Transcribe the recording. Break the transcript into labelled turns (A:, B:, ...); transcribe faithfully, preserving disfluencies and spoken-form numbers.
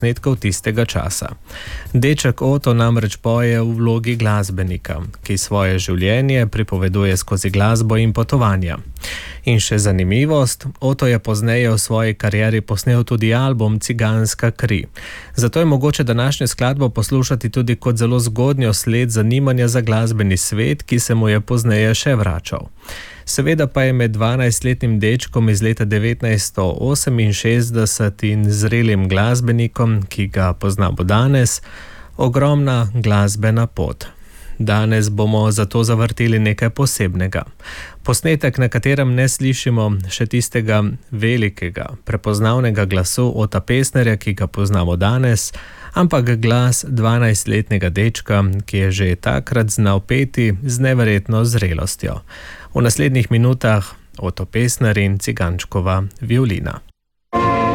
A: posnetkov tistega časa. Deček Oto namreč poje v vlogi glasbenika, ki svoje življenje pripoveduje skozi glasbo in potovanja. In še zanimivost, Oto je pozneje v svoji karieri posnel tudi album Ciganska kri. Zato je mogoče današnjo skladbo poslušati tudi kot zelo zgodnjo sled zanimanja za glasbeni svet, ki se mu je pozneje še vračal. Seveda pa je med dvanajstletnim dečkom iz leta devetnajststo oseminšestdeset in zrelim glasbenikom, ki ga poznamo danes, ogromna glasbena pot. Danes bomo zato zavrteli nekaj posebnega. Posnetek, na katerem ne slišimo še tistega velikega, prepoznavnega glasu Ota Pestnerja, ki ga poznamo danes, ampak glas dvanajstletnega dečka, ki je že takrat znal peti z neverjetno zrelostjo. V naslednjih minutah Oto Pestner in cigančkova violina.